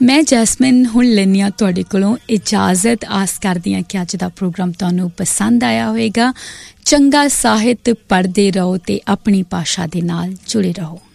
मैं जैस्मिन हुण लैनी आ तुहाडे कोलों इजाजत। आस करदी हां कि अज दा प्रोग्राम तुहानूं पसंद आया होएगा। चंगा साहित्य पढ़दे रहो ते अपनी भाशा दे नाल जुड़े रहो।